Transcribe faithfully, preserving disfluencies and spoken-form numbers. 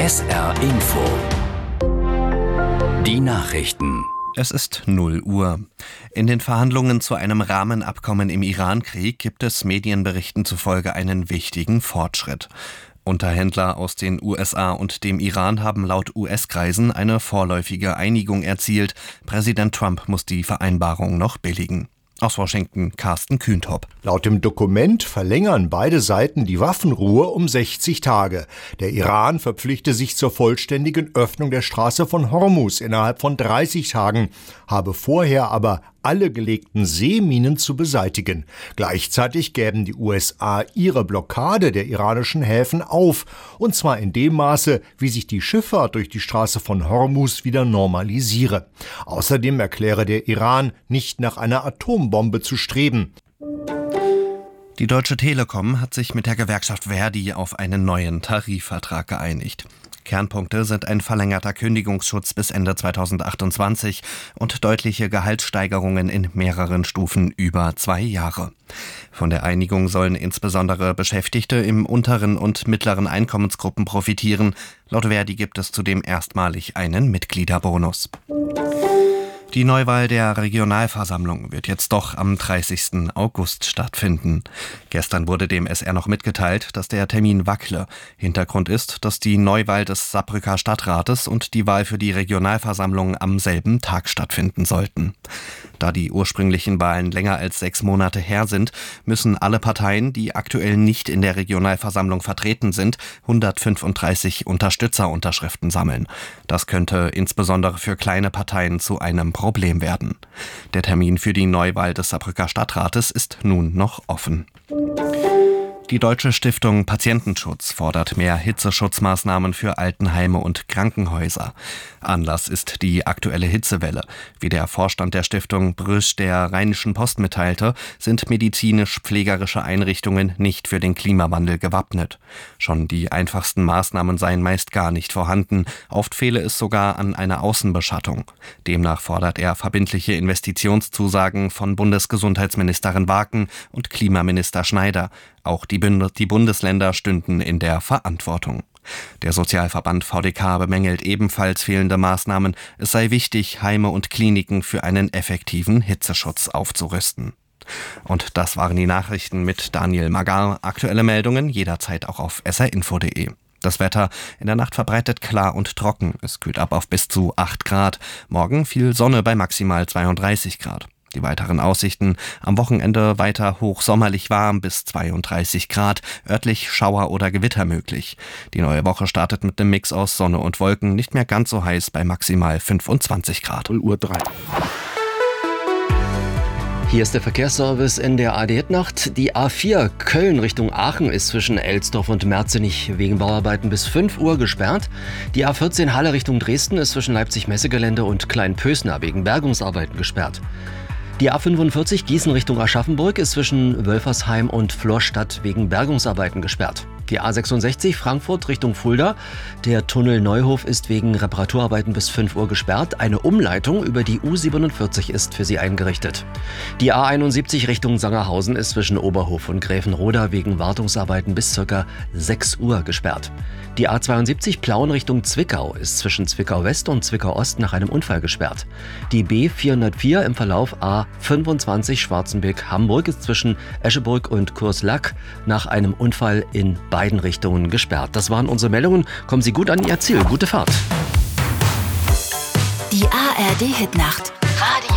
S R Info. Die Nachrichten. Es ist null Uhr. In den Verhandlungen zu einem Rahmenabkommen im Iran-Krieg gibt es Medienberichten zufolge einen wichtigen Fortschritt. Unterhändler aus den U S A und dem Iran haben laut U S-Kreisen eine vorläufige Einigung erzielt. Präsident Trump muss die Vereinbarung noch billigen. Aus Washington, Carsten Kühntop. Laut dem Dokument verlängern beide Seiten die Waffenruhe um sechzig Tage. Der Iran verpflichte sich zur vollständigen Öffnung der Straße von Hormuz innerhalb von dreißig Tagen, habe vorher aber alle gelegten Seeminen zu beseitigen. Gleichzeitig gäben die U S A ihre Blockade der iranischen Häfen auf, und zwar in dem Maße, wie sich die Schifffahrt durch die Straße von Hormuz wieder normalisiere. Außerdem erkläre der Iran, nicht nach einer Atombombe zu streben. Die Deutsche Telekom hat sich mit der Gewerkschaft Verdi auf einen neuen Tarifvertrag geeinigt. Kernpunkte sind ein verlängerter Kündigungsschutz bis Ende zweitausendachtundzwanzig und deutliche Gehaltssteigerungen in mehreren Stufen über zwei Jahre. Von der Einigung sollen insbesondere Beschäftigte im unteren und mittleren Einkommensgruppen profitieren. Laut Verdi gibt es zudem erstmalig einen Mitgliederbonus. Die Neuwahl der Regionalversammlung wird jetzt doch am dreißigsten August stattfinden. Gestern wurde dem S R noch mitgeteilt, dass der Termin wackle. Hintergrund ist, dass die Neuwahl des Saarbrücker Stadtrates und die Wahl für die Regionalversammlung am selben Tag stattfinden sollten. Da die ursprünglichen Wahlen länger als sechs Monate her sind, müssen alle Parteien, die aktuell nicht in der Regionalversammlung vertreten sind, hundertfünfunddreißig Unterstützerunterschriften sammeln. Das könnte insbesondere für kleine Parteien zu einem Problem werden. Der Termin für die Neuwahl des Saarbrücker Stadtrates ist nun noch offen. Die Deutsche Stiftung Patientenschutz fordert mehr Hitzeschutzmaßnahmen für Altenheime und Krankenhäuser. Anlass ist die aktuelle Hitzewelle. Wie der Vorstand der Stiftung Brüsch der Rheinischen Post mitteilte, sind medizinisch-pflegerische Einrichtungen nicht für den Klimawandel gewappnet. Schon die einfachsten Maßnahmen seien meist gar nicht vorhanden. Oft fehle es sogar an einer Außenbeschattung. Demnach fordert er verbindliche Investitionszusagen von Bundesgesundheitsministerin Waken und Klimaminister Schneider. Auch die, Bund- die Bundesländer stünden in der Verantwortung. Der Sozialverband V D K bemängelt ebenfalls fehlende Maßnahmen. Es sei wichtig, Heime und Kliniken für einen effektiven Hitzeschutz aufzurüsten. Und das waren die Nachrichten mit Daniel Magar. Aktuelle Meldungen jederzeit auch auf s r info punkt d e. Das Wetter in der Nacht verbreitet klar und trocken. Es kühlt ab auf bis zu acht Grad. Morgen viel Sonne bei maximal zweiunddreißig Grad. Die weiteren Aussichten: am Wochenende weiter hochsommerlich warm bis zweiunddreißig Grad, örtlich Schauer oder Gewitter möglich. Die neue Woche startet mit einem Mix aus Sonne und Wolken, nicht mehr ganz so heiß bei maximal fünfundzwanzig Grad. null Uhr drei. Hier ist der Verkehrsservice in der A D Hit-Nacht. Die A vier Köln Richtung Aachen ist zwischen Elsdorf und Merzenich wegen Bauarbeiten bis fünf Uhr gesperrt. Die A vierzehn Halle Richtung Dresden ist zwischen Leipzig-Messegelände und Kleinpösner wegen Bergungsarbeiten gesperrt. Die A fünfundvierzig Gießen Richtung Aschaffenburg ist zwischen Wölfersheim und Florstadt wegen Bergungsarbeiten gesperrt. Die A sechsundsechzig Frankfurt Richtung Fulda. Der Tunnel Neuhof ist wegen Reparaturarbeiten bis fünf Uhr gesperrt. Eine Umleitung über die U siebenundvierzig ist für sie eingerichtet. Die A einundsiebzig Richtung Sangerhausen ist zwischen Oberhof und Gräfenroda wegen Wartungsarbeiten bis ca. sechs Uhr gesperrt. Die A zweiundsiebzig Plauen Richtung Zwickau ist zwischen Zwickau West und Zwickau Ost nach einem Unfall gesperrt. Die B vierhundertvier im Verlauf A fünfundzwanzig Schwarzenberg-Hamburg ist zwischen Escheburg und Kurslack nach einem Unfall in beiden Richtungen gesperrt. Das waren unsere Meldungen. Kommen Sie gut an Ihr Ziel. Gute Fahrt. Die A R D Hit-Nacht.